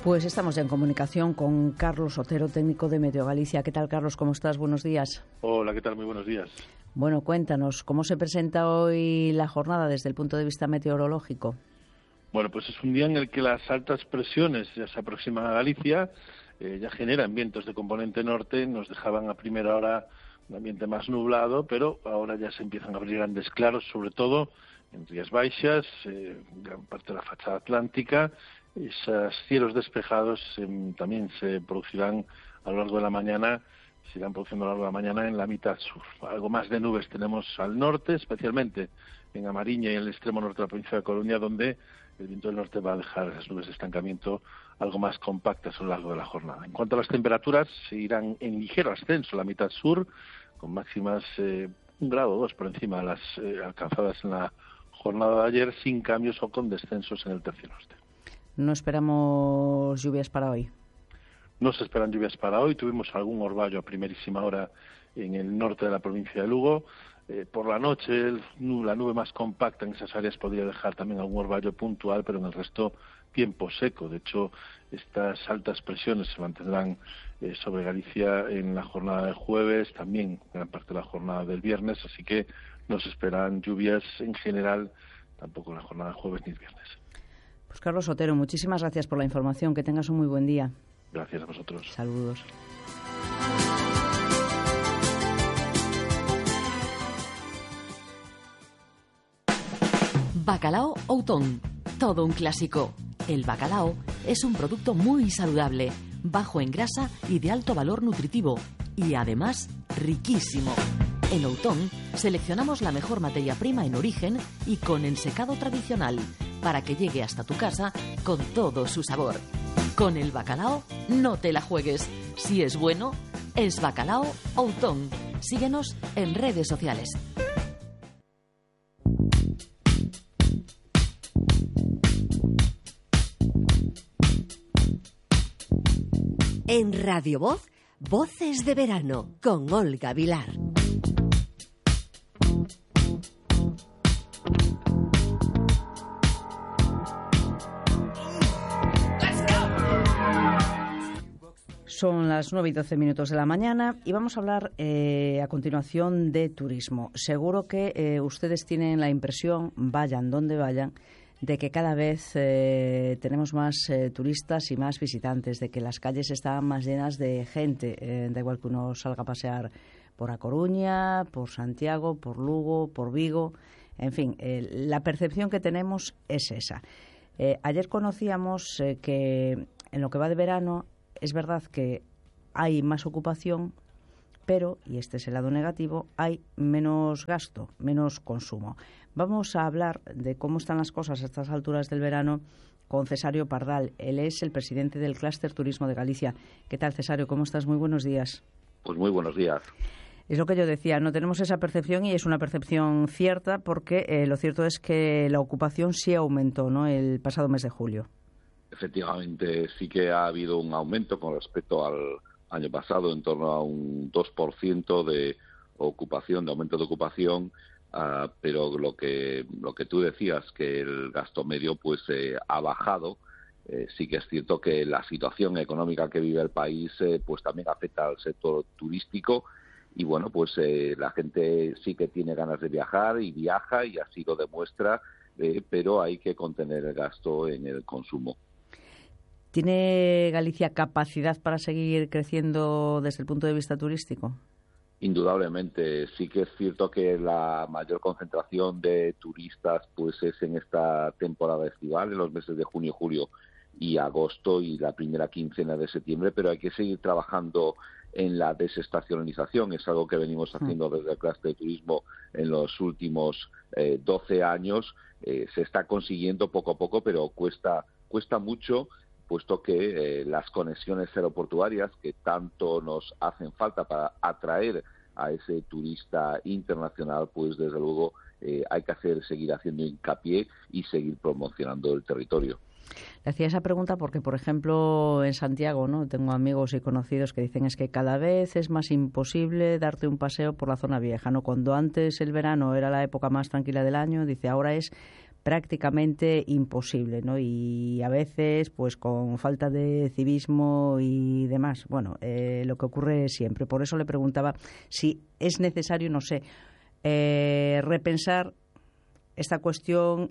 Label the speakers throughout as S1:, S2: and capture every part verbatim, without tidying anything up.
S1: Pues estamos ya en comunicación con Carlos Otero, técnico de Meteo Galicia. ¿Qué tal, Carlos? ¿Cómo estás? Buenos días.
S2: Hola, ¿qué tal? Muy buenos días.
S1: Bueno, cuéntanos, ¿cómo se presenta hoy la jornada desde el punto de vista meteorológico?
S2: Bueno, pues es un día en el que las altas presiones ya se aproximan a Galicia, eh, ya generan vientos de componente norte, nos dejaban a primera hora un ambiente más nublado, pero ahora ya se empiezan a abrir grandes claros, sobre todo en Rías Baixas, eh, gran parte de la fachada atlántica. Esos cielos despejados eh, también se producirán a lo largo de la mañana, se irán produciendo a lo largo de la mañana en la mitad sur. Algo más de nubes tenemos al norte, especialmente en Amariña y en el extremo norte de la provincia de Coruña, donde el viento del norte va a dejar esas nubes de estancamiento algo más compactas a lo largo de la jornada. En cuanto a las temperaturas, se irán en ligero ascenso la mitad sur, con máximas eh, un grado o dos por encima de las eh, alcanzadas en la jornada de ayer, sin cambios o con descensos en el tercio norte.
S1: No esperamos lluvias para hoy.
S2: No se esperan lluvias para hoy. Tuvimos algún orvallo a primerísima hora en el norte de la provincia de Lugo. Eh, por la noche, el, la nube más compacta en esas áreas podría dejar también algún orvallo puntual, pero en el resto tiempo seco. De hecho, estas altas presiones se mantendrán eh, sobre Galicia en la jornada del jueves, también en gran parte de la jornada del viernes, así que no se esperan lluvias en general, tampoco en la jornada del jueves ni el viernes.
S1: Pues Carlos Otero, muchísimas gracias por la información. Que tengas un muy buen día.
S2: Gracias a vosotros.
S1: Saludos.
S3: Bacalao Outón, todo un clásico. El bacalao es un producto muy saludable, bajo en grasa y de alto valor nutritivo, y además riquísimo. En Outón seleccionamos la mejor materia prima en origen y con ensecado tradicional, para que llegue hasta tu casa con todo su sabor. Con el bacalao no te la juegues. Si es bueno, es Bacalao Outón. Síguenos en redes sociales.
S4: En Radio Voz, Voces de Verano, con Olga Vilar.
S1: Son las nueve y doce minutos de la mañana y vamos a hablar eh, a continuación de turismo. Seguro que eh, ustedes tienen la impresión, vayan donde vayan, de que cada vez eh, tenemos más eh, turistas y más visitantes, de que las calles están más llenas de gente. Eh, da igual que uno salga a pasear por A Coruña, por Santiago, por Lugo, por Vigo. En fin, eh, la percepción que tenemos es esa. Eh, ayer conocíamos eh, que en lo que va de verano es verdad que hay más ocupación, pero, y este es el lado negativo, hay menos gasto, menos consumo. Vamos a hablar de cómo están las cosas a estas alturas del verano con Cesario Pardal. Él es el presidente del Clúster Turismo de Galicia. ¿Qué tal, Cesario? ¿Cómo estás? Muy buenos días.
S5: Pues muy buenos días.
S1: Es lo que yo decía, no tenemos esa percepción y es una percepción cierta porque eh, lo cierto es que la ocupación sí aumentó, ¿no?, el pasado mes de julio.
S5: Efectivamente, sí que ha habido un aumento con respecto al año pasado, en torno a un dos por ciento de ocupación, de aumento de ocupación, uh, pero lo que lo que tú decías, que el gasto medio pues eh, ha bajado. Eh, sí que es cierto que la situación económica que vive el país eh, pues también afecta al sector turístico y bueno, pues eh, la gente sí que tiene ganas de viajar y viaja y así lo demuestra, eh, pero hay que contener el gasto en el consumo.
S1: ¿Tiene Galicia capacidad para seguir creciendo desde el punto de vista turístico?
S5: Indudablemente, sí que es cierto que la mayor concentración de turistas pues es en esta temporada estival, en los meses de junio, julio y agosto y la primera quincena de septiembre, pero hay que seguir trabajando en la desestacionalización. Es algo que venimos haciendo desde el Clúster de Turismo en los últimos eh, doce años. Eh, se está consiguiendo poco a poco, pero cuesta, cuesta mucho, puesto que eh, las conexiones aeroportuarias que tanto nos hacen falta para atraer a ese turista internacional, pues desde luego eh, hay que hacer seguir haciendo hincapié y seguir promocionando el territorio.
S1: Le hacía esa pregunta porque, por ejemplo, en Santiago, ¿no?, tengo amigos y conocidos que dicen es que cada vez es más imposible darte un paseo por la zona vieja, ¿no? Cuando antes el verano era la época más tranquila del año, dice, ahora es prácticamente imposible, ¿no? Y a veces, pues con falta de civismo y demás, bueno, eh, lo que ocurre siempre. Por eso le preguntaba si es necesario, no sé, eh, repensar esta cuestión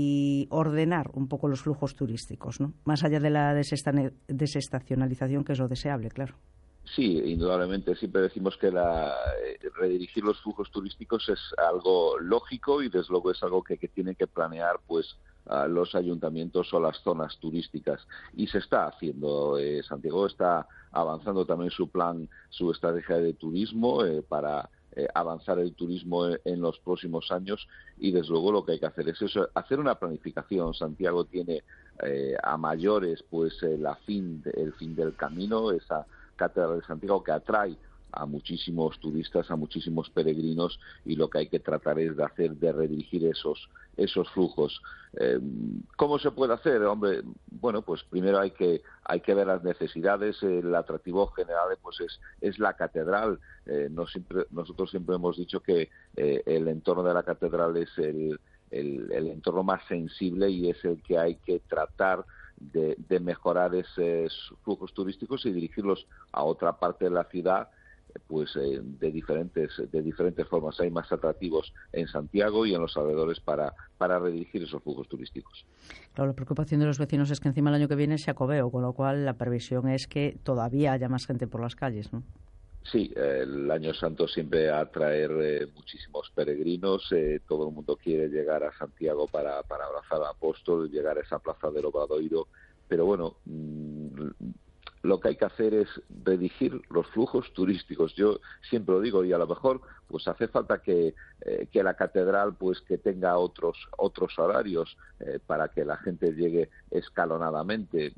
S1: y ordenar un poco los flujos turísticos, ¿no? Más allá de la desesta- desestacionalización, que es lo deseable, claro.
S5: Sí, indudablemente. Siempre decimos que la, eh, redirigir los flujos turísticos es algo lógico y desde luego es algo que, que tienen que planear pues a los ayuntamientos o las zonas turísticas. Y se está haciendo. Eh, Santiago está avanzando también su plan, su estrategia de turismo eh, para eh, avanzar el turismo en, en los próximos años y desde luego lo que hay que hacer es eso, hacer una planificación. Santiago tiene eh, a mayores pues eh, la fin, el fin del camino, esa Catedral de Santiago que atrae a muchísimos turistas, a muchísimos peregrinos y lo que hay que tratar es de hacer, de redirigir esos esos flujos. Eh, ¿Cómo se puede hacer? Hombre, bueno, pues primero hay que hay que ver las necesidades. El atractivo general pues es es la catedral. Eh, no siempre, nosotros siempre hemos dicho que eh, el entorno de la catedral es el, el, el entorno más sensible y es el que hay que tratar De, de mejorar esos flujos turísticos y dirigirlos a otra parte de la ciudad, pues eh, de diferentes de diferentes formas. Hay más atractivos en Santiago y en los alrededores para para redirigir esos flujos turísticos.
S1: Claro, la preocupación de los vecinos es que encima el año que viene es Xacobeo, con lo cual la previsión es que todavía haya más gente por las calles, ¿no?
S5: Sí, eh, el Año Santo siempre atraer eh, muchísimos peregrinos. Eh, todo el mundo quiere llegar a Santiago para, para abrazar al apóstol, llegar a esa plaza del Obradoiro. Pero bueno, mmm, lo que hay que hacer es redirigir los flujos turísticos. Yo siempre lo digo y a lo mejor pues hace falta que, eh, que la catedral pues que tenga otros otros horarios eh, para que la gente llegue escalonadamente.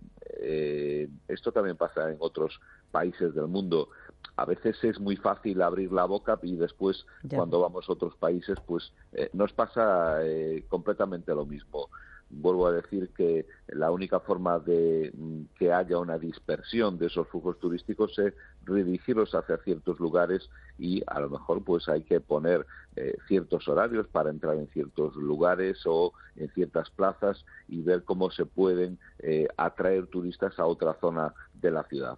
S5: Eh, esto también pasa en otros países del mundo. A veces es muy fácil abrir la boca y después ya, cuando vamos a otros países pues eh, nos pasa eh, completamente lo mismo. Vuelvo a decir que la única forma de que haya una dispersión de esos flujos turísticos es redirigirlos hacia ciertos lugares y a lo mejor pues hay que poner eh, ciertos horarios para entrar en ciertos lugares o en ciertas plazas y ver cómo se pueden eh, atraer turistas a otra zona de la ciudad.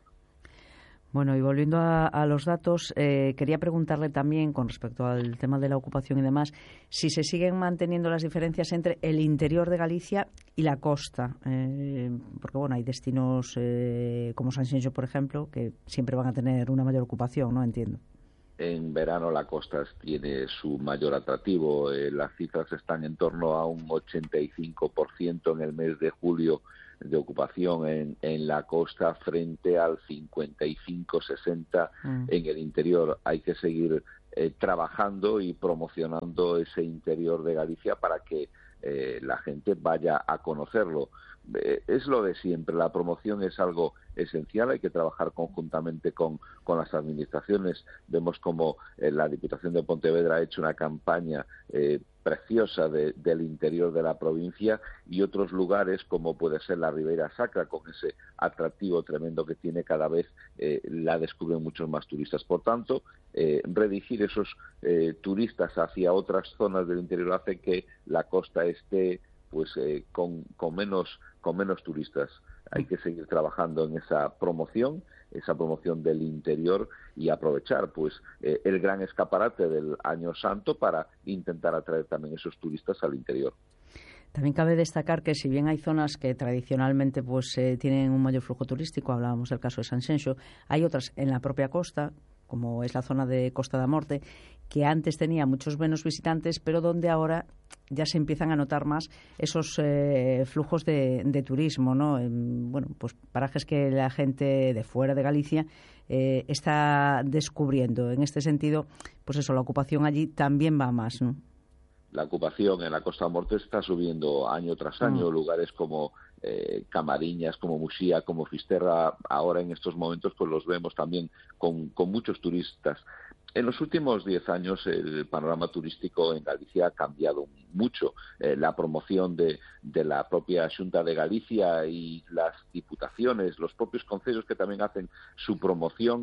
S1: Bueno, y volviendo a, a los datos, eh, quería preguntarle también, con respecto al tema de la ocupación y demás, si se siguen manteniendo las diferencias entre el interior de Galicia y la costa. Eh, porque, bueno, hay destinos eh, como Sanxenxo, por ejemplo, que siempre van a tener una mayor ocupación, ¿no? Entiendo.
S5: En verano la costa tiene su mayor atractivo. Eh, las cifras están en torno a un ochenta y cinco por ciento en el mes de julio de ocupación en, en la costa frente al cincuenta y cinco sesenta mm. en el interior. Hay que seguir eh, trabajando y promocionando ese interior de Galicia para que eh, la gente vaya a conocerlo. Eh, es lo de siempre, la promoción es algo esencial, hay que trabajar conjuntamente con, con las administraciones. Vemos como eh, la Diputación de Pontevedra ha hecho una campaña eh, preciosa de, del interior de la provincia y otros lugares como puede ser la Ribeira Sacra, con ese atractivo tremendo que tiene, cada vez eh, la descubren muchos más turistas. Por tanto, eh, redirigir esos eh, turistas hacia otras zonas del interior hace que la costa esté pues eh, con, con menos con menos turistas. Hay que seguir trabajando en esa promoción, esa promoción del interior y aprovechar pues eh, el gran escaparate del Año Santo para intentar atraer también esos turistas al interior.
S1: También cabe destacar que si bien hay zonas que tradicionalmente pues eh, tienen un mayor flujo turístico, hablábamos del caso de Sanxenxo, hay otras en la propia costa, como es la zona de Costa da Morte, que antes tenía muchos menos visitantes, pero donde ahora ya se empiezan a notar más esos eh, flujos de, de turismo, ¿no? En, bueno, pues parajes que la gente de fuera de Galicia eh, está descubriendo. En este sentido, pues eso, la ocupación allí también va más, ¿no?
S5: La ocupación en la Costa da Morte está subiendo año tras año. Mm. Lugares como eh, Camariñas, como Muxía, como Fisterra, ahora en estos momentos pues los vemos también con, con muchos turistas. En los últimos diez años el panorama turístico en Galicia ha cambiado mucho. Eh, la promoción de, de la propia Xunta de Galicia y las diputaciones, los propios concejos que también hacen su promoción,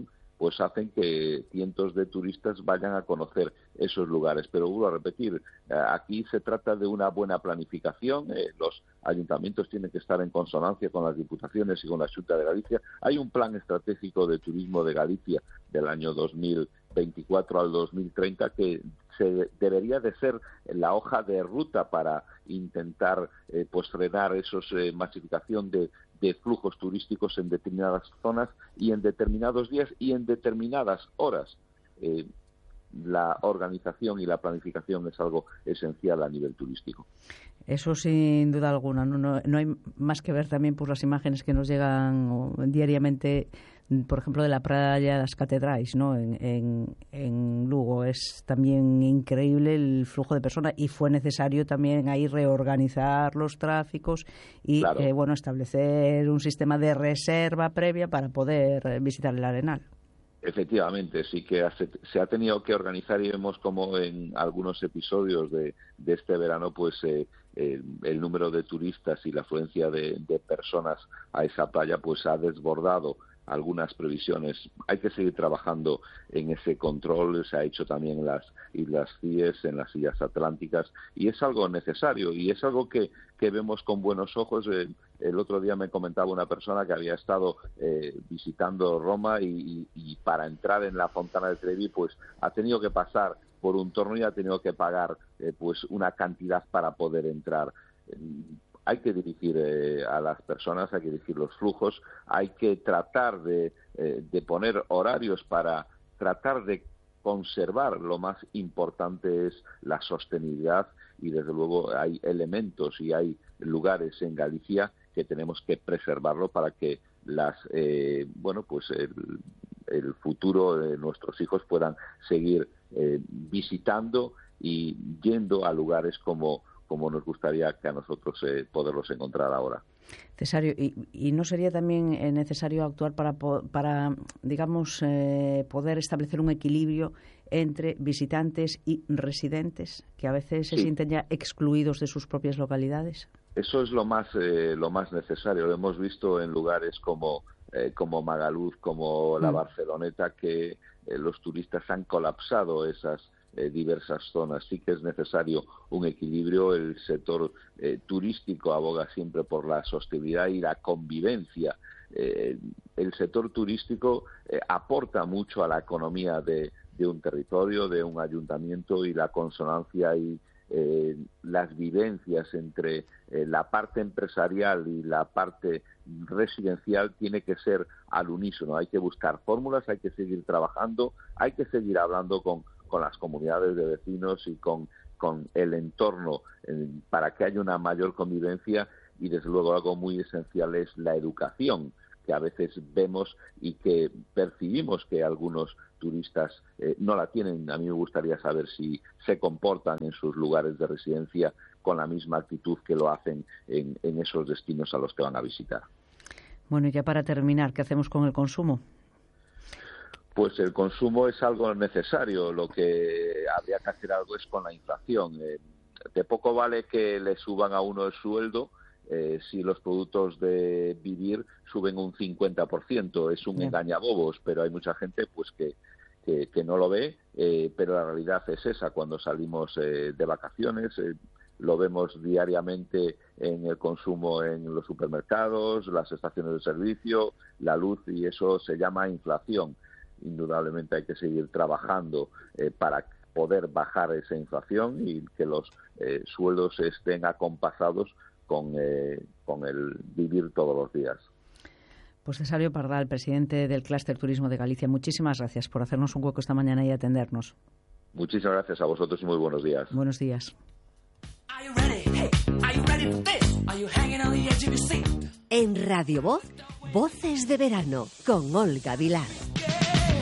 S5: pues hacen que cientos de turistas vayan a conocer esos lugares. Pero vuelvo a repetir, eh, aquí se trata de una buena planificación, eh, los ayuntamientos tienen que estar en consonancia con las diputaciones y con la Xunta de Galicia. Hay un plan estratégico de turismo de Galicia del año dos mil veinticuatro al dos mil treinta que se debería de ser la hoja de ruta para intentar eh, pues frenar esos eh, masificación de, de flujos turísticos en determinadas zonas y en determinados días y en determinadas horas. Eh, la organización y la planificación es algo esencial a nivel turístico.
S1: Eso sin duda alguna. No, no, no hay más que ver también por las imágenes que nos llegan diariamente, por ejemplo, de la playa de las Catedrais, ¿no? En, en, en Lugo es también increíble el flujo de personas y fue necesario también ahí reorganizar los tráficos y claro. eh, bueno, establecer un sistema de reserva previa para poder visitar el Arenal.
S5: Efectivamente, sí que hace, se ha tenido que organizar y vemos como en algunos episodios de, de este verano pues eh, el, el número de turistas y la afluencia de, de personas a esa playa pues ha desbordado algunas previsiones. Hay que seguir trabajando en ese control, se ha hecho también en las Islas Cíes, en las Islas Atlánticas, y es algo necesario y es algo que, que vemos con buenos ojos. Eh, el otro día me comentaba una persona que había estado eh, visitando Roma y, y, y para entrar en la Fontana de Trevi pues ha tenido que pasar por un torno y ha tenido que pagar eh, pues una cantidad para poder entrar. Hay que dirigir eh, a las personas, hay que dirigir los flujos, hay que tratar de, eh, de poner horarios para tratar de conservar. Lo más importante es la sostenibilidad y desde luego hay elementos y hay lugares en Galicia que tenemos que preservarlo para que las eh, bueno pues el, el futuro de nuestros hijos puedan seguir eh, visitando y yendo a lugares como como nos gustaría que a nosotros eh, poderlos encontrar ahora.
S1: Cesario, ¿y, y no sería también eh, necesario actuar para, para digamos, eh, poder establecer un equilibrio entre visitantes y residentes, que a veces sí. se sienten ya excluidos de sus propias localidades?
S5: Eso es lo más, eh, lo más necesario. Lo hemos visto en lugares como, eh, como Magaluz, como la mm. Barceloneta, que eh, los turistas han colapsado esas Eh, diversas zonas. Sí que es necesario un equilibrio. El sector eh, turístico aboga siempre por la sostenibilidad y la convivencia. Eh, el sector turístico eh, aporta mucho a la economía de, de un territorio, de un ayuntamiento, y la consonancia y eh, las vivencias entre eh, la parte empresarial y la parte residencial tiene que ser al unísono. Hay que buscar fórmulas, hay que seguir trabajando, hay que seguir hablando con con las comunidades de vecinos y con, con el entorno eh, para que haya una mayor convivencia, y desde luego algo muy esencial es la educación, que a veces vemos y que percibimos que algunos turistas eh, no la tienen. A mí me gustaría saber si se comportan en sus lugares de residencia con la misma actitud que lo hacen en, en esos destinos a los que van a visitar.
S1: Bueno, y ya para terminar, ¿qué hacemos con el consumo?
S5: Pues el consumo es algo necesario. Lo que habría que hacer algo es con la inflación. Eh, de poco vale que le suban a uno el sueldo eh, si los productos de vivir suben un cincuenta por ciento. Es un Bien. engañabobos, pero hay mucha gente pues que, que, que no lo ve, eh, pero la realidad es esa. Cuando salimos eh, de vacaciones, eh, lo vemos diariamente en el consumo en los supermercados, las estaciones de servicio, la luz, y eso se llama inflación. Indudablemente hay que seguir trabajando eh, para poder bajar esa inflación y que los eh, sueldos estén acompasados con, eh, con el vivir todos los días.
S1: Pues Cesario Pardal, presidente del Clúster Turismo de Galicia, muchísimas gracias por hacernos un hueco esta mañana y atendernos.
S5: Muchísimas gracias a vosotros y muy buenos días.
S1: Buenos días.
S4: En Radio Voz, Voces de Verano, con Olga Vilar.